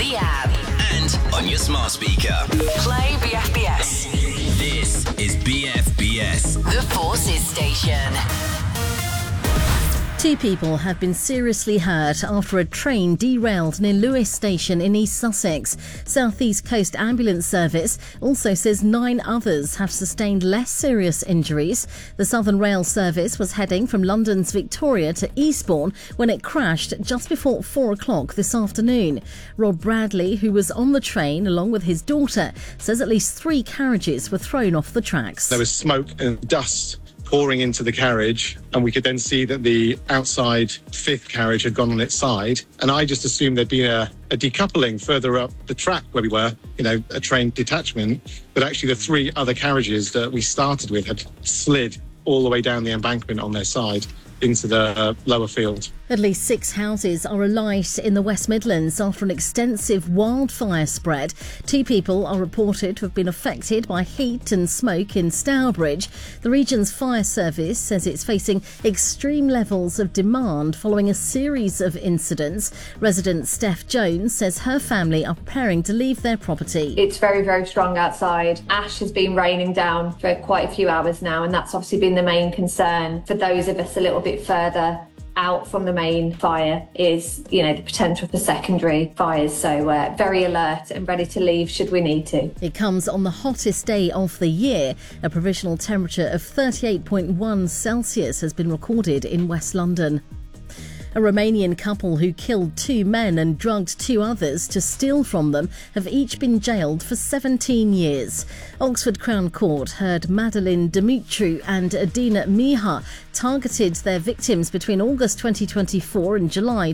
the app, and on your smart speaker. play BFBS, This is BFBS. the Forces Station. 2 people have been seriously hurt after a train derailed near Lewes Station in East Sussex. South East Coast Ambulance Service also says 9 others have sustained less serious injuries. The Southern Rail Service was heading from London's Victoria to Eastbourne when it crashed just before 4 o'clock this afternoon. Rob Bradley, who was on the train along with his daughter, says at least 3 carriages were thrown off the tracks. There was smoke and dust pouring into the carriage, and we could then see that the outside 5th carriage had gone on its side. And I just assumed there'd been a decoupling further up the track where we were, a train detachment. But actually the 3 other carriages that we started with had slid all the way down the embankment on their side into the lower field. At least 6 houses are alight in the West Midlands after an extensive wildfire spread. 2 people are reported to have been affected by heat and smoke in Stourbridge. The region's fire service says it's facing extreme levels of demand following a series of incidents. Resident Steph Jones says her family are preparing to leave their property. It's very, very strong outside. Ash has been raining down for quite a few hours now, and that's obviously been the main concern for those of us a little bit further out from the main fire is, the potential for secondary fires. So very alert and ready to leave should we need to. It comes on the hottest day of the year. A provisional temperature of 38.1 Celsius has been recorded in West London. A Romanian couple who killed 2 men and drugged 2 others to steal from them have each been jailed for 17 years. Oxford Crown Court heard Madeleine Dumitru and Adina Miha targeted their victims between August 2024 and July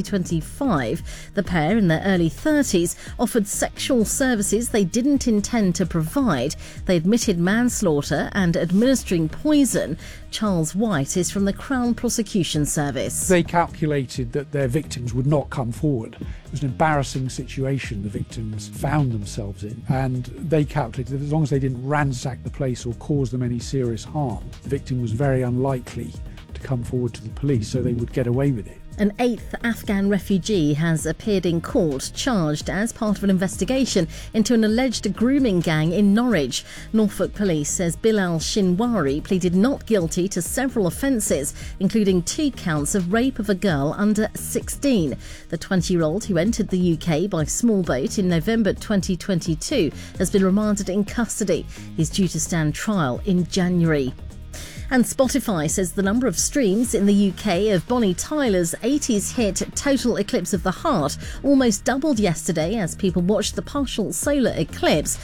2025. The pair, in their early 30s, offered sexual services they didn't intend to provide. They admitted manslaughter and administering poison. Charles White is from the Crown Prosecution Service. They calculated that their victims would not come forward. It was an embarrassing situation the victims found themselves in, and they calculated that as long as they didn't ransack the place or cause them any serious harm, the victim was very unlikely to come forward to the police, so they would get away with it. An 8th Afghan refugee has appeared in court, charged as part of an investigation into an alleged grooming gang in Norwich. Norfolk Police says Bilal Shinwari pleaded not guilty to several offences, including 2 counts of rape of a girl under 16. The 20-year-old, who entered the UK by small boat in November 2022, has been remanded in custody. He's due to stand trial in January. And Spotify says the number of streams in the UK of Bonnie Tyler's 80s hit Total Eclipse of the Heart almost doubled yesterday as people watched the partial solar eclipse